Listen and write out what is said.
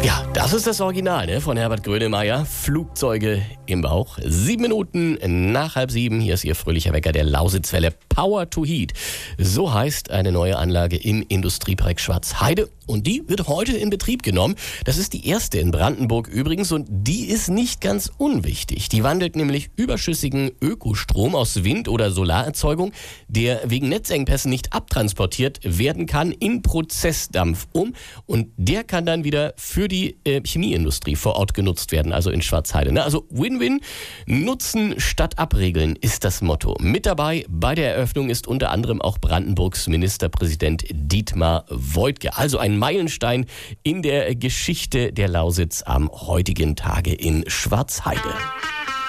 Ja, das ist das Original, ne, von Herbert Grönemeyer. Flugzeuge im Bauch. 7 Minuten nach 6:30. Hier ist Ihr fröhlicher Wecker der Lausitzwelle. Power to Heat. So heißt eine neue Anlage im Industriepark Schwarzheide. Und die wird heute in Betrieb genommen. Das ist die erste in Brandenburg übrigens. Und die ist nicht ganz unwichtig. Die wandelt nämlich überschüssigen Ökostrom aus Wind- oder Solarerzeugung, der wegen Netzengpässen nicht abtransportiert werden kann, in Prozessdampf um. Und der kann dann wieder für die Chemieindustrie vor Ort genutzt werden, also in Schwarzheide. Ne? Also Win-Win, Nutzen statt Abregeln ist das Motto. Mit dabei bei der Eröffnung ist unter anderem auch Brandenburgs Ministerpräsident Dietmar Woidke. Also ein Meilenstein in der Geschichte der Lausitz am heutigen Tage in Schwarzheide.